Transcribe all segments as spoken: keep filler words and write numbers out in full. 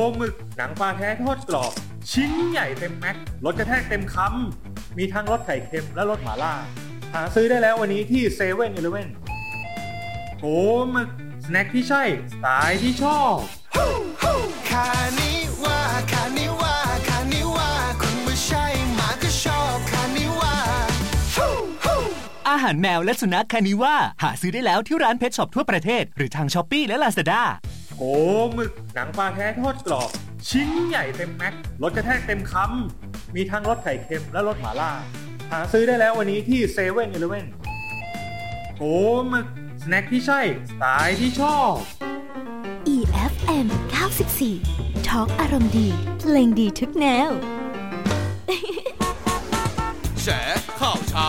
หมึกหนังปลาแท้ทอดกรอบชิ้นใหญ่เต็มแม็กรสกระแทกเต็มคำมีทั้งรสไข่เค็มและรสหม่าล่าหาซื้อได้แล้ววันนี้ที่เซเว่นอีเลฟเว่นโอ้หมึกสแน็คที่ใช่สไตล์ที่ชอบคานิว่าคานิว่าคานิว่าคุณไม่ใช่หมาก็ชอบคานิว่าอาหารแมวและสุนัขคานิว่าหาซื้อได้แล้วที่ร้านเพชช็อปทั่วประเทศหรือทาง Shopee และ Lazada โอ้หมึกหนังปลาแท้ทอดกรอบชิ้นใหญ่เต็มแม็กรสกระแทกเต็มคำมีทั้งรสไข่เค็มและรสหม่าล่าหาซื้อได้แล้ววันนี้ที่เซเว่นอีเลฟเว่นโอ้หมึกสแน็คที่ใช่สไตล์ที่ชอบอี เอฟ เอ็ม เก้าสิบสี่ Talk อารมณ์ดีเพลงดีทุกแนวแฉข่าวเช้า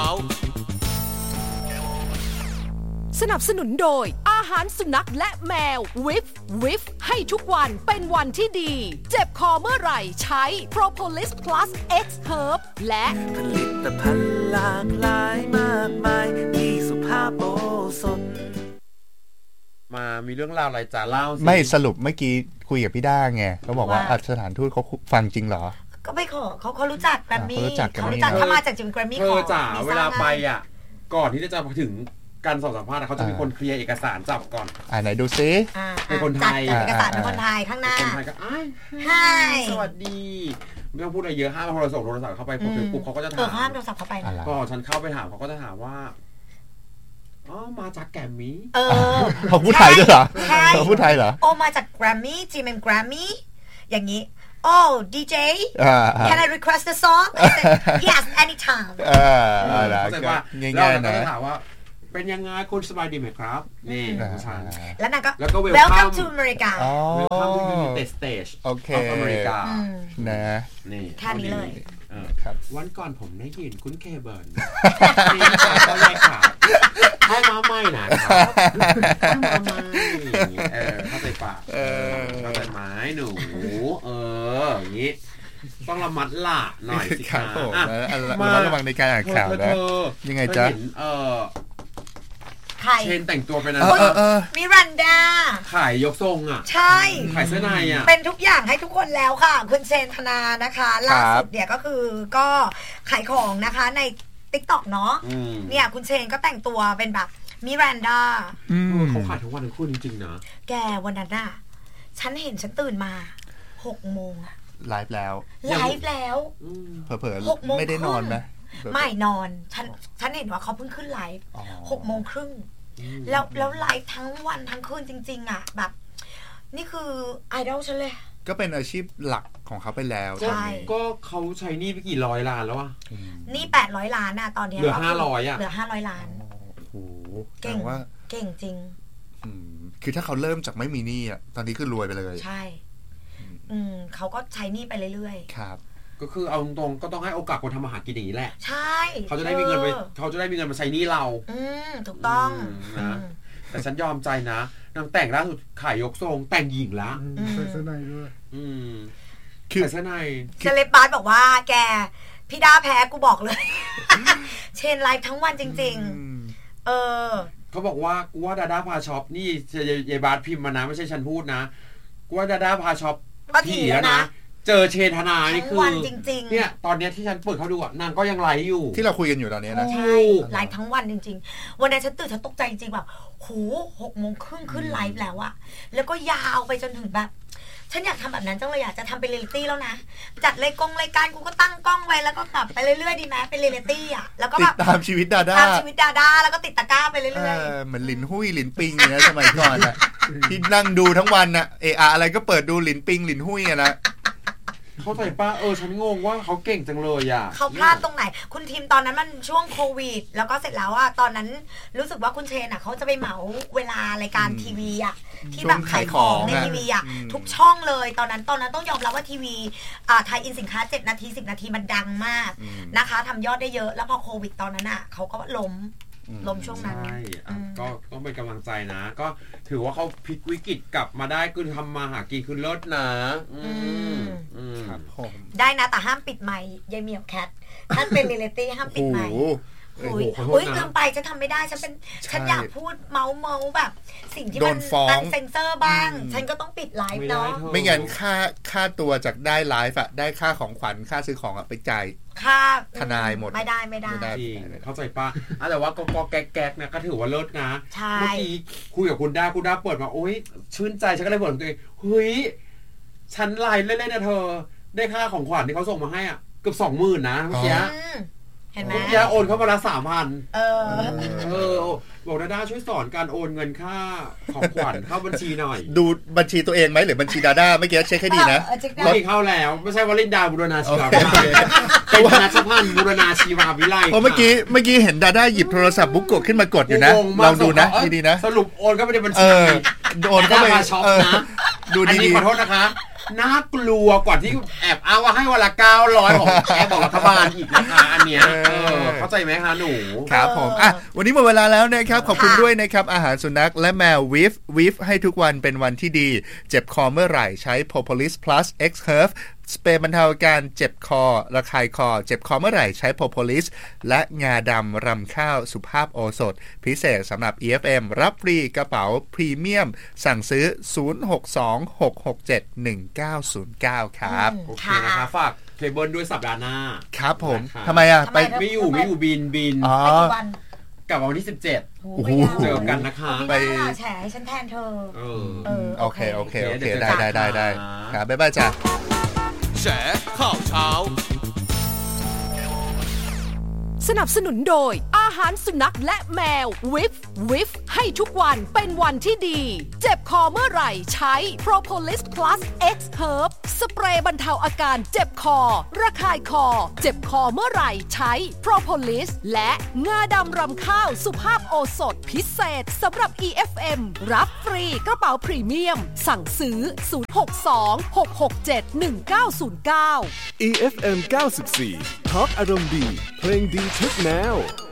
สนับสนุนโดยอาหารสุนัขและแมววิฟวิฟให้ทุกวันเป็นวันที่ดีเจ็บคอเมื่อไหร่ใช้ Propolis Plus X Herb และผลิตภัณฑ์หลากหลายมากมายที่สุภาพโอสถมามีเรื่องราวอะไรจะเล่าไม่สรุปเมื่อกี้คุยกับพี่ด้าไงเขาบอกว่าสถานทูตเขาฟังจริงเหรอก็ไม่ขอเขาเขารู้จักแกรมมี่เขารู้จักแกรมมี่เขามาจากจิมแกรมมี่เธอจ๋าเวลาไปอ่ะก่อนที่จะถึงการสอบสัมภาษณ์เขาจะมีคนเคลียร์เอกสารจับก่อนอ่าไหนดูซิเป็นคนไทยเอกสารเป็นคนไทยข้างหน้าคนไทยก็อ้ายสวัสดีไม่ต้องพูดอะไรเยอะห้ามโทรศัพท์โทรศัพท์เข้าไปพอถึงปุ๊บเขาก็จะถามห้ามโทรศัพท์เข้าไปก็ฉันเข้าไปถามเขาก็จะถามว่าอ๋อมาจากแกรมมี่เออเขาพูดไทยด้วยเหรอเขาพูดไทยเหรอโอ้มาจากแกรมมี่จีเอ็มแกรมมี่อย่างนี้โอ้ ดี เจ Can I request a song I said yes anytime เออแล้วก็ง่ายๆนะถามว่าเป็นยังไงคุณสบายดีไหมครับนี่ผู้ชายแล้วนางก็ Welcome to America Welcome to United States of America นะนี่แค่นี้เลยวันก่อนผมได้ยินคุณเคเบิร์นก็เลยค่ะให้มาใหม่นะครับให้มาใหม่เออเข้าใจปะเข้าใจไหมหนูเอออย่างนี้ต้องระมัดละหน่อยสิครับมาระวังในการอ่านข่าวนะยังไงจ๊ะเออเชนแต่งตัวเป็นอะไรมิรันดาขายยกทรงอ่ะใช่ขายเสื้อในอ่ะเป็นทุกอย่างให้ทุกคนแล้วค่ะคุณเชนธนานะคะล่าสุดเนี่ยก็คือก็ขายของนะคะใน TikTok เนาะเนี่ยคุณเชนก็แต่งตัวเป็นแบบมิรันดาเขาขายทุกวันทั้งคู่จริงๆนะแกวันนั้นน่ะฉันเห็นฉันตื่นมาหกโมงอะไลฟ์แล้วไลฟ์แล้วเผลอๆไม่ได้นอนไหมไม่นอนฉันฉันเห็นว่าเขาเพิ่งขึ้นไลฟ์หกโมงครึ่งแล้วแล้วไลฟ์ทั้งวันทั้งคืนจริงๆอ่ะแบบนี่คือไอดอลฉันเลยก็เป็นอาชีพหลักของเขาไปแล้วใช่ก็เขาใช้นี่ไปกี่ร้อยล้านแล้วอ่ะนี่แปดร้อยล้านอ่ะตอนนี้เหลือห้าร้อยอ่ะเหลือห้าร้อยล้านโอ้โหเก่งว่าเก่งจริงคือถ้าเขาเริ่มจากไม่มีหนี้อ่ะตอนนี้คือรวยไปเลยใช่อืมเขาก็ใช้หนี้ไปเรื่อยๆครับก็คือเอาตรงๆก็ต้องให้โอกาสคนทำอาหารกินอย่างนี้แหละใช่เขาจะได้มีเงินไปเขาจะได้มีเงินมาใช้หนี้เราอืมถูกต้องนะแต่ฉันยอมใจนะนางแต่งล่าสุดขายยกทรงแต่งหญิงละใส่เสื้อในด้วยอืมคือเสื้อในเซเลบาร์บอกว่าแกพี่ดาแพ้กูบอกเลยเชนไลฟ์ทั้งวันจริงๆเออเขาบอกว่ากูว่าดาด้าพาช็อปนี่ยายบาร์พิมพ์มานะไม่ใช่ฉันพูดนะกูว่าดาด้าพาช็อปผีแล้วนะเจอเชนธนานี่คือเนี่ยตอนนี้ที่ฉันเปิดเขาดูอ่ะนางก็ยังไลฟ์อยู่ที่เราคุยกันอยู่ตอนนี้นะใช่ไลฟ์ทั้งวันจริงๆวันนั้นฉันตื่นฉันตกใจจริงๆแบบโหหกโมงครึ่งขึ้นไลฟ์แล้วอะแล้วก็ยาวไปจนถึงแบบฉันอยากทำแบบนั้นจังเลยอยากจะทำเป็นเรียลลิตี้แล้วนะจัดรายกงรายการกูก็ตั้งกล้องไว้แล้วก็แบบไปเรื่อยๆดีไหมเป็นเรียลลิตี้อ่ะแล้วก็แบบติดตามชีวิตดาด้าตามชีวิตดาด้าแล้วก็ติดตะกร้าไปเรื่อยๆเหมือนหลินหุ้ยหลินปิงเนี่ยสมัยก่อนอะที่นั่งดูทั้งวันอะเอออะไรก็เปิดดูหลินปิงหลินหุ้ยอะนะเขาใส่ป้าเออฉันงงว่าเขาเก่งจังเลยอ่ะเขาพลาดตรงไหนคุณทีมตอนนั้นมันช่วงโควิดแล้วก็เสร็จแล้วอ่ะตอนนั้นรู้สึกว่าคุณเชนอ่ะเขาจะไปเหมาเวลารายการทีวีอ่ะที่แบบขายของในทีวีอ่ะทุกช่องเลยตอนนั้นตอนนั้นต้องยอมรับว่าทีวีอ่าไทยอินสินค้าเจ็ดนาทีสิบนาทีมันดังมากนะคะทำยอดได้เยอะแล้วพอโควิดตอนนั้นอ่ะเขาก็ล้มล้มช่วงนั้นใช่ก็ต้องเป็นกำลังใจนะก็ถือว่าเขาพลิกวิกฤตกลับมาได้คือทำมาหากินคือเลิศนะครับผมได้นะแต่ห้ามปิดไมค์ยายเหมียวแคทถ้าเป็นเรียลลิตี้ห้ามปิดไมค์โอ้ยโอ้ยลืมไปฉันทำไม่ได้ฉันเป็นฉันอยากพูดเมาเมาแบบสิ่งที่มันอันเซนเซอร์บ้างฉันก็ต้องปิดไลฟ์เนาะไม่งั้นค่าค่าตัวจากได้ไลฟ์อะได้ค่าของขวัญค่าซื้อของอะไปจ่ายค่าทนายหมดไม่ได้ไม่ได้จริงเข้าใจป่ะแต่ว่าก็แก๊กๆเนี่ยก็ถือว่าเลิศนะเมื่อกี้คุยกับคุณด้าคุณด้าเปิดมาโอ๊ยชื่นใจฉันก็เลยบ่นตัวเองเฮ้ยฉันไลน์เล่นๆนะเธอได้ค่าของขวัญที่เขาส่งมาให้อ่ะเกือบสองหมื่นนะเมื่อกี้เห็นไหมเมื่อกี้โอนเข้ามาละสามพันเออเออบอกดาด้าช่วยสอนการโอนเงินค่าของขวัญเข้าบัญชีหน่อยดูบัญชีตัวเองไหมหรือบัญชีดาด้าเมื่อกี้เช็คให้ดีนะไม่มีเข้าแล้วไม่ใช่ว่าลินดาบุรณาชีวาวิไลเป็นนัชพันธ์บุรณาชีวาวิไลเพราะเมื่อกี้เมื่อกี้เห็นดาด้าหยิบโทรศัพท์บุ๊กโกะขึ้นมากดอยู่นะลองดูนะดีๆนะสรุปโอนเข้าไปในบัญชีโอนเข้าไปช็อปนะดูดีๆขอโทษนะคะน่ากลัวกว่าที่แอบอ้างว่าให้วันละเก้าร้อยของแอบบอกรัฐบาลอีกนะคะอันเนี้ยเข้าใจไหมคะหนูครับผมอ่ะวันนี้หมดเวลาแล้วนะครับขอบคุณด้วยนะครับอาหารสุนัขและแมววิฟวิฟให้ทุกวันเป็นวันที่ดีเจ็บคอเมื่อไหร่ใช้ Propolis Plus X Herb สเปรย์บรรเทาอาการเจ็บคอระคายคอเจ็บคอเมื่อไหร่ใช้ Propolis และงาดำรำข้าวสุภาพโอสถพิเศษสำหรับ อี เอฟ เอ็ม รับฟรีกระเป๋าพรีเมียมสั่งซื้อศูนย์ หก สอง หก หก เจ็ด หนึ่ง เก้า ศูนย์ เก้าครับโอเคนะคะฝากเคเบิลด้วยสัปดาห์หน้าครับผมทำไมอ่ะไปไม่อยู่ไม่อยู่บินบินอ๋อกลับวันที่สิบเจ็ดเจอกันนะคะไปแฉให้ฉันแทนเธอเออโอเคโอเคโอเคได้ได้ได้ได้ครับบ๊ายบายจ้ะแฉข่าวเช้าสนับสนุนโดยอาหารสุนัขและแมววิฟวิฟให้ทุกวันเป็นวันที่ดีเจ็บคอเมื่อไหร่ใช้ Propolis Plus X Herb สเปรย์บรรเทาอาการเจ็บคอระคายคอเจ็บคอเมื่อไหร่ใช้ Propolis และงาดำรำข้าวสุภาพโอสถพิเศษสำหรับ อี เอฟ เอ็ม รับฟรีกระเป๋าพรีเมียมสั่งซื้อศูนย์ หก สอง หก หก เจ็ด หนึ่ง เก้า ศูนย์ เก้าอี เอฟ เอ็ม เก้าสิบสี่ Talk อารมณ์ดีเพลงดีทุกแนว